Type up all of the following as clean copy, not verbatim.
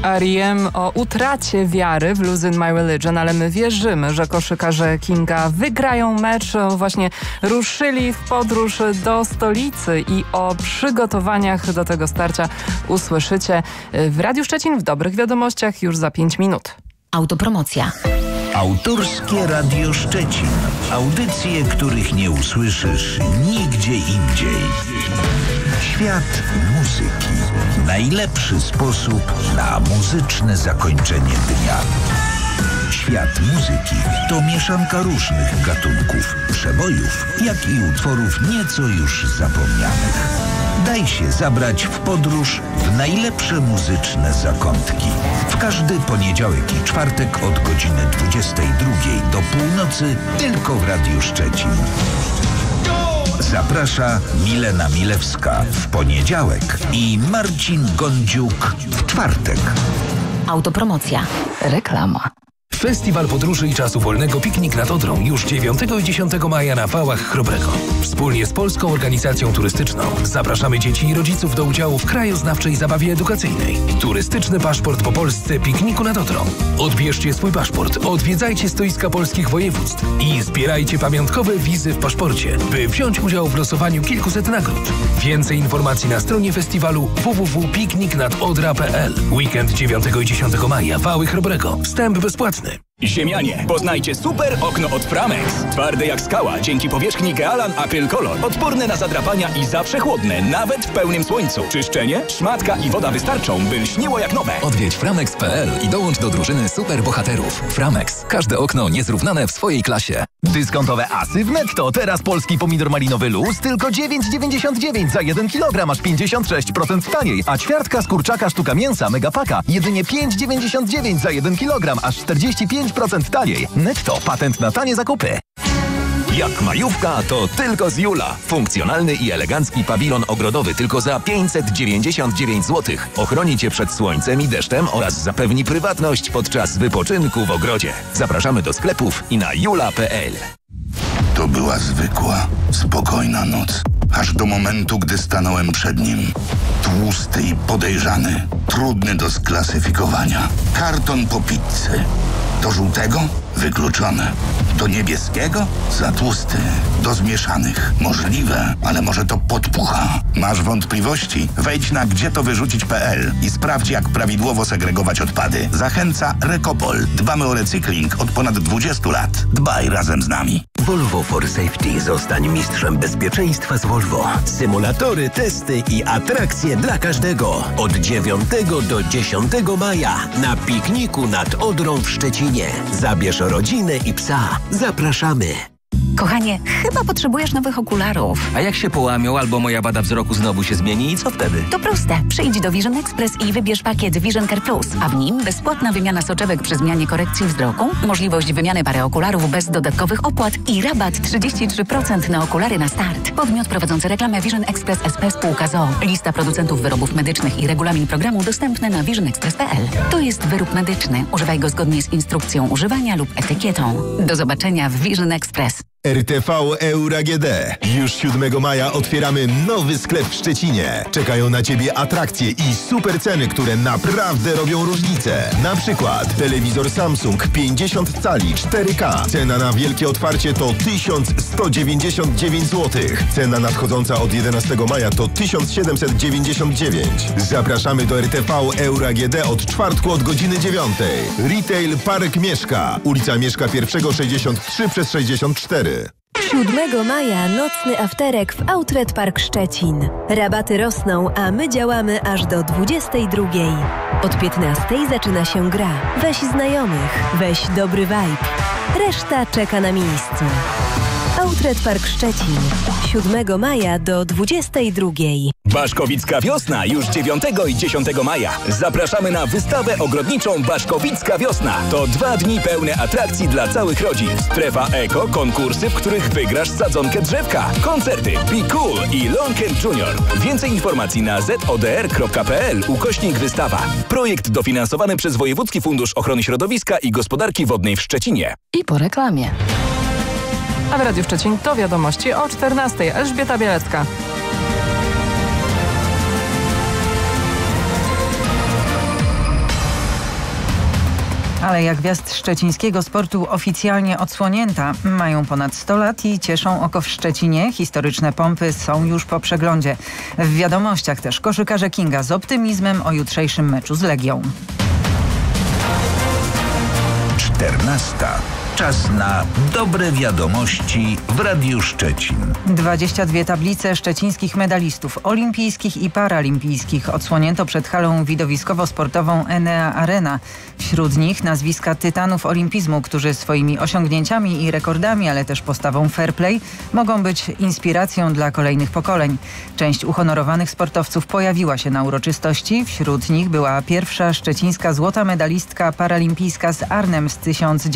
R.E.M. o utracie wiary w Losing My Religion, ale my wierzymy, że koszykarze Kinga wygrają mecz. Właśnie ruszyli w podróż do stolicy i o przygotowaniach do tego starcia usłyszycie w Radiu Szczecin w Dobrych Wiadomościach już za 5 minut. Autopromocja. Autorskie Radio Szczecin. Audycje, których nie usłyszysz nigdzie indziej. Świat muzyki. Najlepszy sposób na muzyczne zakończenie dnia. Świat muzyki to mieszanka różnych gatunków, przebojów, jak i utworów nieco już zapomnianych. Daj się zabrać w podróż w najlepsze muzyczne zakątki. W każdy poniedziałek i czwartek od godziny 22 do północy tylko w Radiu Szczecin. Zaprasza Milena Milewska w poniedziałek i Marcin Gądziuk w czwartek. Autopromocja. Reklama. Festiwal Podróży i Czasu Wolnego Piknik nad Odrą już 9 i 10 maja na Wałach Chrobrego. Wspólnie z Polską Organizacją Turystyczną zapraszamy dzieci i rodziców do udziału w krajoznawczej zabawie edukacyjnej. Turystyczny paszport po Polsce pikniku nad Odrą. Odbierzcie swój paszport, odwiedzajcie stoiska polskich województw i zbierajcie pamiątkowe wizy w paszporcie, by wziąć udział w losowaniu kilkuset nagród. Więcej informacji na stronie festiwalu www.pikniknadodra.pl. Weekend 9 i 10 maja Wały Chrobrego. Wstęp bezpłatny. Ziemianie, poznajcie super okno od Framex. Twarde jak skała, dzięki powierzchni Gealan Apple Color. Odporne na zadrapania i zawsze chłodne, nawet w pełnym słońcu. Czyszczenie, szmatka i woda wystarczą, by lśniło jak nowe. Odwiedź framex.pl i dołącz do drużyny super bohaterów. Framex. Każde okno niezrównane w swojej klasie. Dyskontowe asy w Netto. Teraz polski pomidor malinowy luz tylko 9,99 za 1 kg, masz 56% taniej. A ćwiartka z kurczaka sztuka mięsa Megapaka jedynie 5,99 za 1 kg, aż 45% taniej. Netto. Patent na tanie zakupy. Jak majówka, to tylko z Jula. Funkcjonalny i elegancki pawilon ogrodowy tylko za 599 zł. Ochroni Cię przed słońcem i deszczem oraz zapewni prywatność podczas wypoczynku w ogrodzie. Zapraszamy do sklepów i na jula.pl. To była zwykła, spokojna noc. Aż do momentu, gdy stanąłem przed nim. Tłusty i podejrzany, trudny do sklasyfikowania. Karton po pizzy. Do żółtego? Wykluczone. Do niebieskiego? Za tłusty. Do zmieszanych? Możliwe, ale może to podpucha. Masz wątpliwości? Wejdź na gdzietowyrzucić.pl i sprawdź, jak prawidłowo segregować odpady. Zachęca Recopol. Dbamy o recykling od ponad 20 lat. Dbaj razem z nami. Volvo for Safety. Zostań mistrzem bezpieczeństwa z Volvo. Symulatory, testy i atrakcje dla każdego. Od 9 do 10 maja na pikniku nad Odrą w Szczecinie. Zabierz rodzinę i psa. Zapraszamy. Kochanie, chyba potrzebujesz nowych okularów. A jak się połamią albo moja wada wzroku znowu się zmieni i co wtedy? To proste. Przyjdź do Vision Express i wybierz pakiet Vision Care Plus, a w nim bezpłatna wymiana soczewek przy zmianie korekcji wzroku, możliwość wymiany pary okularów bez dodatkowych opłat i rabat 33% na okulary na start. Podmiot prowadzący reklamę Vision Express SP spółka z o.o. Lista producentów wyrobów medycznych i regulamin programu dostępne na visionexpress.pl. To jest wyrób medyczny. Używaj go zgodnie z instrukcją używania lub etykietą. Do zobaczenia w Vision Express. RTV Euro AGD. Już 7 maja otwieramy nowy sklep w Szczecinie. Czekają na Ciebie atrakcje i super ceny, które naprawdę robią różnicę. Na przykład telewizor Samsung 50 cali 4K. Cena na wielkie otwarcie to 1199 zł. Cena nadchodząca od 11 maja to 1799. Zapraszamy do RTV Euro AGD od czwartku od godziny 9. Retail Park Mieszka. Ulica Mieszka I 63/64. 7 maja nocny afterek w Outlet Park Szczecin. Rabaty rosną, a my działamy aż do 22. Od 15 zaczyna się gra. Weź znajomych, weź dobry vibe. Reszta czeka na miejscu. Outlet Park Szczecin. 7 maja do 22. Baszkowicka Wiosna już 9 i 10 maja. Zapraszamy na wystawę ogrodniczą Baszkowicka Wiosna. To 2 dni pełne atrakcji dla całych rodzin. Strefa eko, konkursy, w których wygrasz sadzonkę drzewka, koncerty Be Cool i Lonken Junior. Więcej informacji na zodr.pl/wystawa. Projekt dofinansowany przez Wojewódzki Fundusz Ochrony Środowiska i Gospodarki Wodnej w Szczecinie. I po reklamie. A w Radiu Szczecin to wiadomości o 14:00. Elżbieta Bielecka. Aleja Gwiazd szczecińskiego sportu oficjalnie odsłonięta. Mają ponad 100 lat i cieszą oko w Szczecinie. Historyczne pompy są już po przeglądzie. W wiadomościach też koszykarze Kinga z optymizmem o jutrzejszym meczu z Legią. 14. Czas na dobre wiadomości w Radiu Szczecin. 22 tablice szczecińskich medalistów olimpijskich i paralimpijskich odsłonięto przed halą widowiskowo-sportową Enea Arena. Wśród nich nazwiska tytanów olimpizmu, którzy swoimi osiągnięciami i rekordami, ale też postawą fair play mogą być inspiracją dla kolejnych pokoleń. Część uhonorowanych sportowców pojawiła się na uroczystości. Wśród nich była pierwsza szczecińska złota medalistka paralimpijska z Arnhem z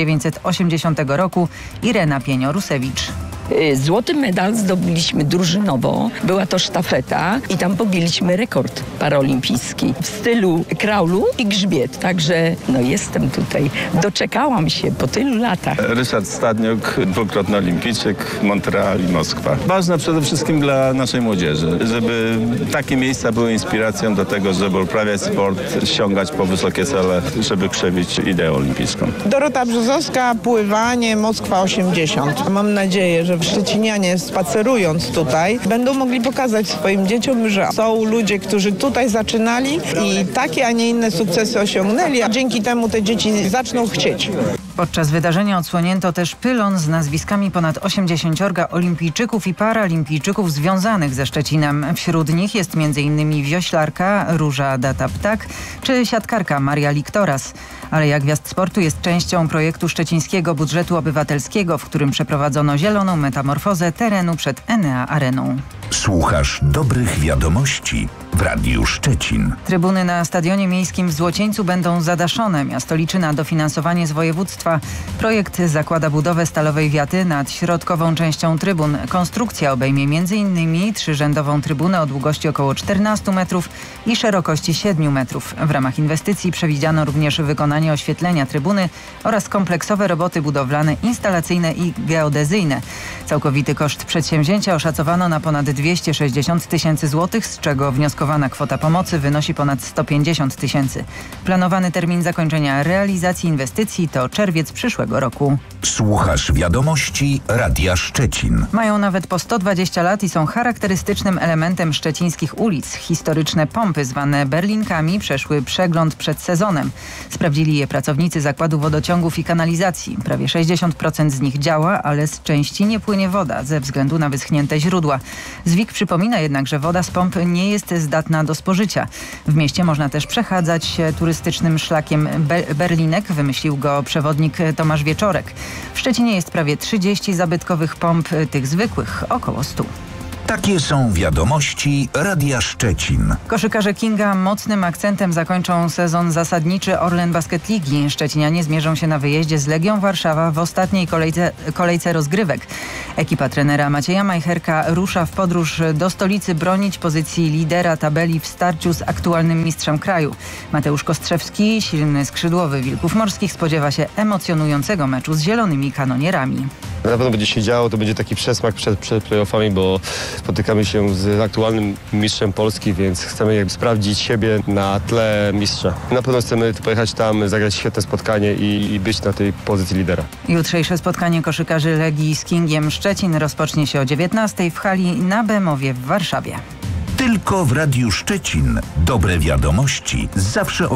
1980 roku Irena Pieniorusewicz. Złoty medal zdobyliśmy drużynowo. Była to sztafeta i tam pobiliśmy rekord paraolimpijski w stylu kraulu i grzbiet. Także jestem tutaj. Doczekałam się po tylu latach. Ryszard Stadniuk, dwukrotny olimpijczyk, Montreal i Moskwa. Ważne przede wszystkim dla naszej młodzieży, żeby takie miejsca były inspiracją do tego, żeby uprawiać sport, sięgać po wysokie cele, żeby krzewić ideę olimpijską. Dorota Brzozowska, pływanie, Moskwa 80. Mam nadzieję, że szczecinianie spacerując tutaj będą mogli pokazać swoim dzieciom, że są ludzie, którzy tutaj zaczynali i takie, a nie inne sukcesy osiągnęli, a dzięki temu te dzieci zaczną chcieć. Podczas wydarzenia odsłonięto też pylon z nazwiskami ponad 80 olimpijczyków i paralimpijczyków związanych ze Szczecinem. Wśród nich jest m.in. wioślarka Róża Data-Ptak czy siatkarka Maria Liktoras. Aleja Gwiazd Sportu jest częścią projektu szczecińskiego budżetu obywatelskiego, w którym przeprowadzono zieloną metamorfozę terenu przed Enea Areną. Słuchasz dobrych wiadomości w Radiu Szczecin. Trybuny na Stadionie Miejskim w Złocieńcu będą zadaszone. Miasto liczy na dofinansowanie z województwa. Projekt zakłada budowę stalowej wiaty nad środkową częścią trybun. Konstrukcja obejmie m.in. trzyrzędową trybunę o długości około 14 metrów i szerokości 7 metrów. W ramach inwestycji przewidziano również wykonanie oświetlenia trybuny oraz kompleksowe roboty budowlane, instalacyjne i geodezyjne. Całkowity koszt przedsięwzięcia oszacowano na ponad 260 tysięcy złotych, z czego wnioskowana kwota pomocy wynosi ponad 150 tysięcy. Planowany termin zakończenia realizacji inwestycji to czerwiec przyszłego roku. Słuchasz wiadomości Radia Szczecin. Mają nawet po 120 lat i są charakterystycznym elementem szczecińskich ulic. Historyczne pompy zwane berlinkami przeszły przegląd przed sezonem. Sprawdzili je pracownicy Zakładu Wodociągów i Kanalizacji. Prawie 60% z nich działa, ale z części nie płynie woda ze względu na wyschnięte źródła. ZWIK przypomina jednak, że woda z pomp nie jest zdatna do spożycia. W mieście można też przechadzać się turystycznym szlakiem Berlinek. Wymyślił go przewodnik Tomasz Wieczorek. W Szczecinie jest prawie 30 zabytkowych pomp, tych zwykłych około 100. Takie są wiadomości Radia Szczecin. Koszykarze Kinga mocnym akcentem zakończą sezon zasadniczy Orlen Basket Ligi. Szczecinianie zmierzą się na wyjeździe z Legią Warszawa w ostatniej kolejce rozgrywek. Ekipa trenera Macieja Majcherka rusza w podróż do stolicy bronić pozycji lidera tabeli w starciu z aktualnym mistrzem kraju. Mateusz Kostrzewski, silny skrzydłowy Wilków Morskich, spodziewa się emocjonującego meczu z zielonymi kanonierami. Na pewno będzie się działo, to będzie taki przesmak przed play-offami, bo spotykamy się z aktualnym mistrzem Polski, więc chcemy sprawdzić siebie na tle mistrza. Na pewno chcemy pojechać tam, zagrać świetne spotkanie i być na tej pozycji lidera. Jutrzejsze spotkanie koszykarzy Legii z Kingiem Szczecin rozpocznie się o 19:00 w hali na Bemowie w Warszawie. Tylko w Radiu Szczecin dobre wiadomości zawsze o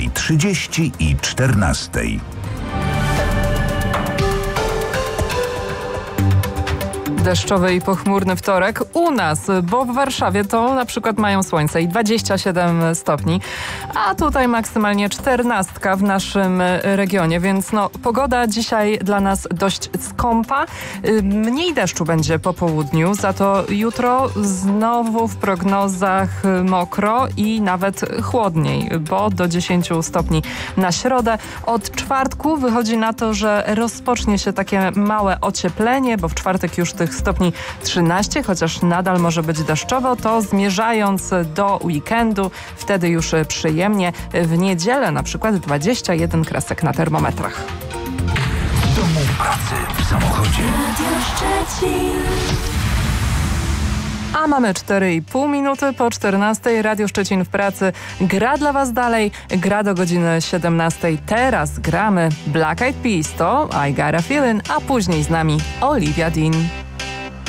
7:30 i 14:00. Deszczowy i pochmurny wtorek u nas, bo w Warszawie to na przykład mają słońce i 27 stopni, a tutaj maksymalnie 14 w naszym regionie, więc pogoda dzisiaj dla nas dość skąpa. Mniej deszczu będzie po południu, za to jutro znowu w prognozach mokro i nawet chłodniej, bo do 10 stopni na środę. Od czwartku wychodzi na to, że rozpocznie się takie małe ocieplenie, bo w czwartek już tych stopni 13, chociaż nadal może być deszczowo, to zmierzając do weekendu, wtedy już przyjemnie. W niedzielę na przykład 21 kresek na termometrach. W domu, pracy, w samochodzie. A mamy 4,5 minuty po 14. Radio Szczecin w pracy gra dla Was dalej. Gra do godziny 17. Teraz gramy Black Eyed Peas to I Got a Feeling, a później z nami Olivia Dean.